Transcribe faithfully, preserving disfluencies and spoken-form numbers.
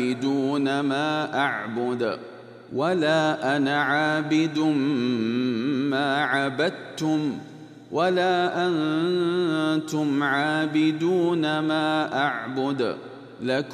عابدون ما أعبد ولا أنا عابد ما عبدتم ولا أنتم عابدون ما أعبد لكم